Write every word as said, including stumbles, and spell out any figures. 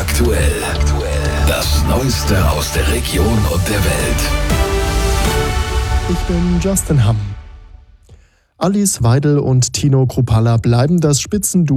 aktuell. Das Neueste aus der Region und der Welt. Ich bin Justin Hamm. Alice Weidel und Tino Kruppalla bleiben das Spitzenduo